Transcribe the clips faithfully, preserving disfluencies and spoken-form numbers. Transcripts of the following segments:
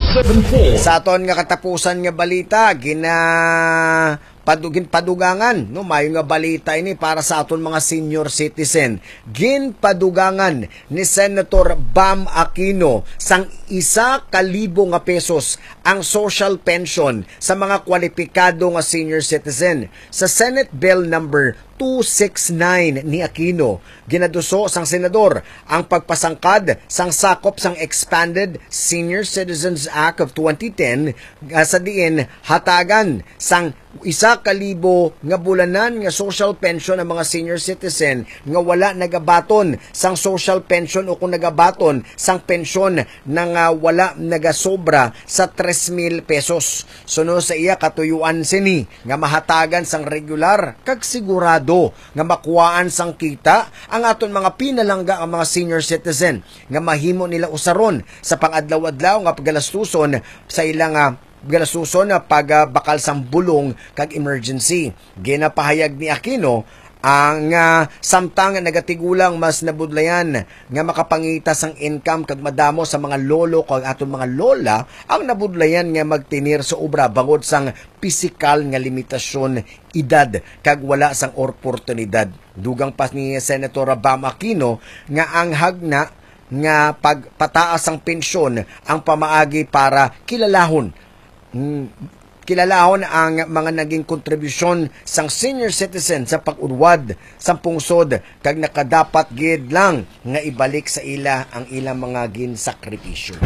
seven four. Sa aton nga katapusan nga balita, gina padugin padugangan no mayo nga balita ini para sa aton mga senior citizen. Gin padugangan ni Senator Bam Aquino sang isa ka libo nga pesos ang social pension sa mga kwalipikado nga senior citizen. Sa Senate Bill number two sixty-nine ni Aquino, ginaduso sang senador ang pagpasangkad sang sakop sang Expanded Senior Citizens Act of twenty ten uh, sa diin hatagan sang isa kalibo nga bulanan nga social pension ng mga senior citizen nga wala nagabaton sang social pension o kung nagabaton sang pensyon nang uh, wala nagasobra sa three mil pesos. Suno sa iya katuyuan sini nga mahatagan sang regular kag sigurado nga makuhaan sang kita ang aton mga pinalangga ang mga senior citizen nga mahimo nila usaron sa pangadlaw-adlaw nga paggalastuson sa ilang uh, galasuson na pagbakal sang bulong kag emergency. Ginapahayag ni Aquino ang uh, samtang nagatigulang mas nabudlayan nga makapangita sang income kag madamo sa mga lolo kag aton mga lola ang nabudlayan nga magtinir sa obra bangod sang pisikal nga limitasyon edad kag wala sang oportunidad. Dugang pas ni Senator Bam Aquino nga ang hagna nga pagpataas ang pensyon ang pamaagi para kilalahon Hmm, kilalahon ang mga naging kontribusyon sang senior citizen sa pag-unwad sa pungsod kag nakadapat gid lang nga ibalik sa ila ang ilang mga ginsakripisyo.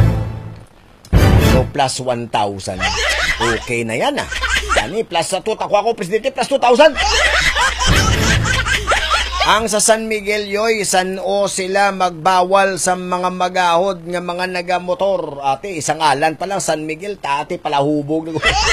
So plus one thousand. Okay na yan ah. Yani plus sa two ako ako presidente plus two thousand. Ang sa San Miguel yoy, San O sila magbawal sa mga magahod nga mga nagamotor. Ate, isang alan pa lang, San Miguel, tate pala hubog.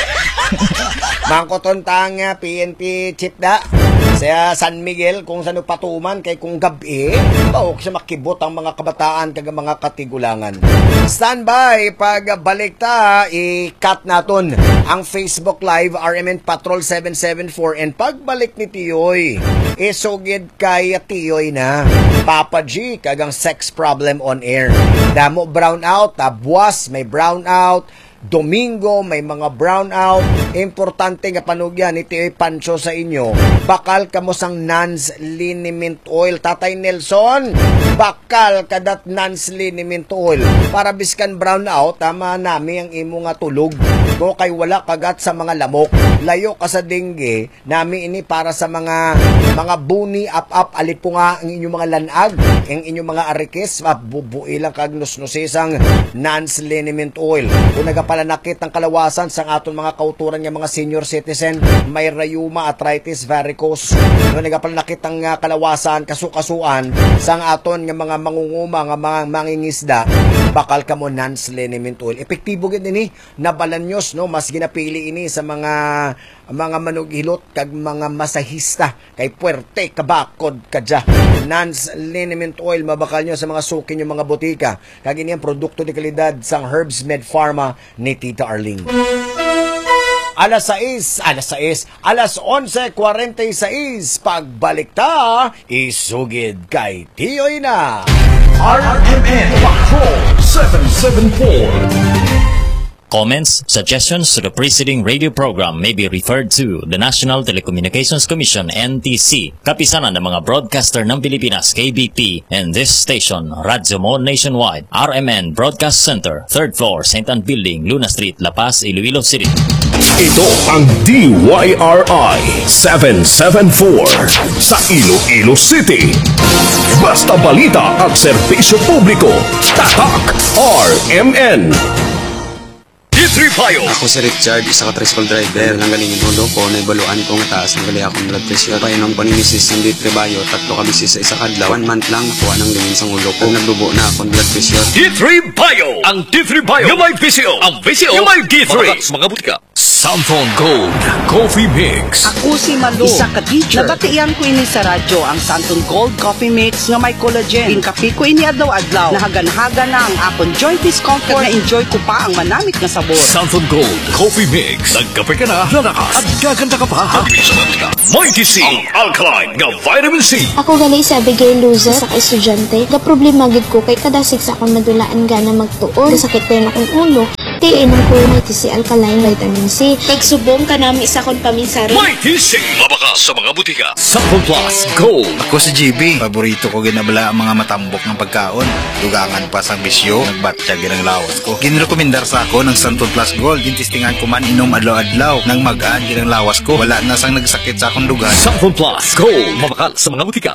Mangkoton tanga, P N P chip da. Sa San Miguel, kung saan patuman, kay kung gabi, bawak siya makibot ang mga kabataan kag mga katigulangan. Standby, pagbalik ta, i-cut naton ang Facebook Live R M N Patrol seven seven four and pagbalik ni Tiyoy, isugid kay Tiyoy na Papa G kagang sex problem on air. Damo brownout, buwas may brownout, Domingo may mga brownout. Importante nga panugyan ni Tiyoy Pancho sa inyo, bakal kamo sang Nans Liniment Oil. Tatay Nelson, bakal kadat Nans Liniment Oil para biskan brownout tama nami ang imo nga tulog go kay wala kagat sa mga lamok, layo ka sa dengue nami ini para sa mga mga buni up-up alipunga ang inyong mga lanag, ang inyong mga arikis mabubui lang kag nusnusisang Nans Liniment Oil. Kung nagapalanakit ang kalawasan sa aton mga kauturan nga mga senior citizen, may rayuma, arthritis, varicose, kung nagapalanakit ang uh, kalawasan, kasukasuan sa aton nga mga mangunguma nga mga mangingisda, bakal kamo Nans Liniment Oil. Epektibo gid ini nabalanyos no, mas ginapili ini sa mga mga manughilot kag mga masahista kay puwerte kabakod kadya. Nans Liniment Oil mabakal nyo sa mga suki nyo mga botika kag ini ang produkto de kalidad sang Herbs Med Pharma ni Tita Arling. Alas sais, alas sais, alas onse kwarenta y sais, pagbalik ta, isugid kay Tiyoy na R M N Patrol seven seven four. Comments, suggestions to the preceding radio program may be referred to the National Telecommunications Commission N T C, kapisanan ng mga broadcaster ng Pilipinas K B P, and this station, Radyo Mo Nationwide, R M N Broadcast Center, third floor, Saint Anne Building, Luna Street, La Paz, Iloilo City. Ito ang D Y R I seven seven four sa Iloilo City. Basta balita at serbisyo publiko, tatak R M N. Ako si Richard, isa ka tricycle driver. Nang galing yung hulo ko, naibaluan ko nga taas ng gali akong blood pressure. Painom ko ni misis ng D three Bio, tatlo ka bisis sa isa kadlaw. One month lang, nakuha ng lingin sa hulo ko. Nagdubo na akong blood pressure. D three Bio! Ang D three Bio! Yung may V C O! Ang V C O! Yung may D three! Mga butika! Samphone Gold Coffee Mix. Ako si Malu, isa ka teacher. Nabatian ko ini sa radyo ang Samphone Gold Coffee Mix nga may collagen. Inkapi ko ini adlaw-adlaw. Nahagan-haga na ang akong joint discomfort. Na-enjoy ko pa ang manamit na sabor. Samphone Gold Coffee Mix. Nagkape ka na, lalakas, at gaganda ka pa. Mighty C, ang alkaline nga vitamin C. Ako gali sa Abigail Loser sa estudyante. Ga problema gid ko kay kadasig sa akong madulaan gana magtuon. Kasakit pa yun akong ulo. Ti inang kunay ti si alkaline vitamin C. Kagsubong ka nami sa kon paminsari. May tising mabakas sa mga butika. Sample Plus Gold. Ako si G B. Paborito ko ginabala ang mga matambok ng pagkaon. Dugangan pa sang bisyo, nagbatya ginang lawas ko. Ginrekomendar sa ako ng Sample Plus Gold. Gintistingan ko man inom adlaw-adlaw. Nang magaan ginang lawas ko. Wala na sang nagsakit sa akong dugan. Sample Plus Gold. Mabakal sa mga butika.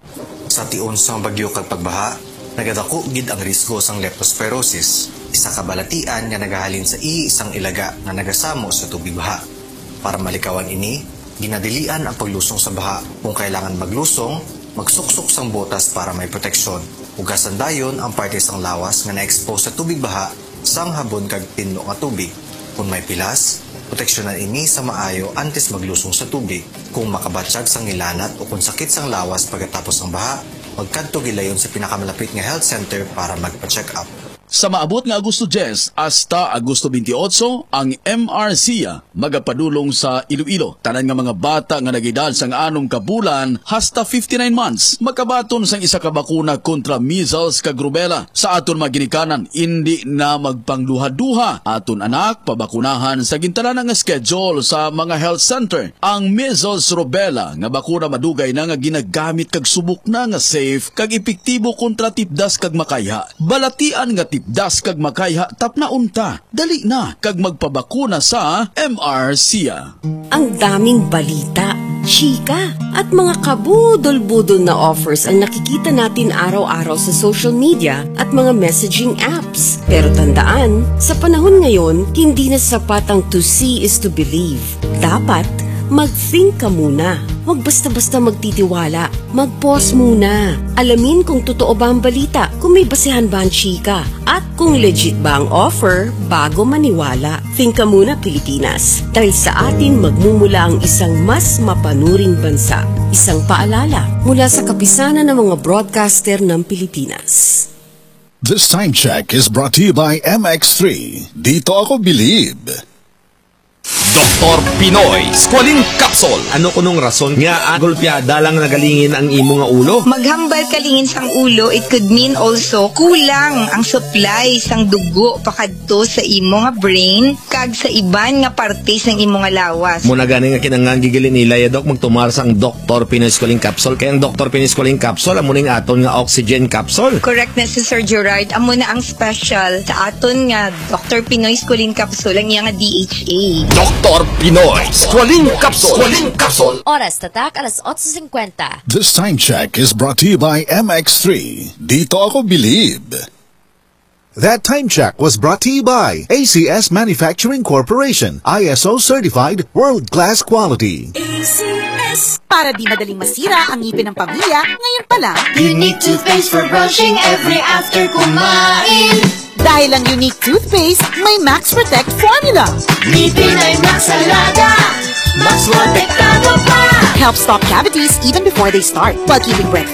Sa tion sang bagyo kag pagbaha, nagadako gid ang risgo sang leptospirosis, isa ka balatian nga nagahalin sa iisang ilaga nga nagasamo sa tubig baha. Para malikawan ini, ginadilian ang paglusong sa baha. Kung kailangan maglusong, magsuksok sang botas para may proteksyon. Hugasan dayon ang parte sang lawas nga na-expose sa tubig baha sang habon kag tinlo nga tubig. Kung may pilas, proteksyonan ini sa maayo antes maglusong sa tubig. Kung makabatsyag sang ilanat o kung sakit sang lawas pagkatapos ng baha, magkadto gilayon sa pinakamalapit nga health center para magpa-check up. Sa maabot nga Agosto ten hasta Agosto twenty-eight, ang M R C A magapadulong sa Iloilo. Tanan nga mga bata nga nagidal sang anong kabulan hasta fifty-nine months makabaton sang isa ka bakuna kontra measles kag rubella. Sa aton maginikanan, hindi na magpangduha-duha. Aton anak pabakunahan sa gintanan nga schedule sa mga health center. Ang measles rubella nga bakuna madugay na nga ginagamit kag subok na nga safe kag epektibo kontra tipdas kag makayha. Balatian nga tipdas kag makayha tapna unta. Dali na kag magpabakuna sa M R C A. Ang daming balita, chika, at mga kabudol-budol na offers ang nakikita natin araw-araw sa social media at mga messaging apps. Pero tandaan, sa panahon ngayon, hindi na sapat ang to see is to believe. Dapat mag-think ka muna. Huwag basta-basta magtitiwala. Mag-pause muna. Alamin kung totoo ba ang balita, kung may basehan ba ang chika, at kung legit ba ang offer bago maniwala. Think ka muna, Pilipinas. Dahil sa atin magmumula ang isang mas mapanuring bansa. Isang paalala mula sa kapisanan ng mga broadcaster ng Pilipinas. This time check is brought to you by M X three. Dito ako believe. Doktor Pinoy Squalene Capsule. Ano kunong rason nga agulpyada lang nagalingin ang imo nga ulo? Maghambal kalingin sang ulo, it could mean also kulang ang supply sang dugo pakadto sa imo nga brain kag sa iban nga parte sang imo nga lawas. Muna gani nga kinangang gigilin nila ya dok magtumar sang Doktor Pinoy Squalene Capsule. Kaya ang Doktor Pinoy Squalene Capsule amo ning aton nga oxygen capsule. Correct na si Sir Gerard. Amo na ang special sa aton nga Doktor Pinoy Squalene Capsule ang iya nga D H A. Doktor Pinoy Squalene Capsule. Squalene Capsule. Oras tatak alas eight fifty. This time check is brought to you by M X three. Dito ako believe. That time check was brought to you by A C S Manufacturing Corporation, I S O certified world-class quality. A C S para di madaling masira ang ngipin ng pamilya ngayon pa lang. Unique toothpaste for brushing every after kumain. Dahil ang unique toothpaste, may Max Protect formula. Ngipin ay Max Alaga, Max Protektado pa. Helps stop cavities even before they start, while keeping breath